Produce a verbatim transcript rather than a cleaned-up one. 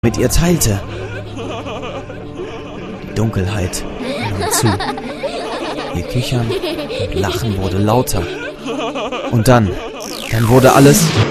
mit ihr teilte. Die Dunkelheit nahm zu. Ihr Kichern und Lachen wurde lauter. Und dann, dann wurde alles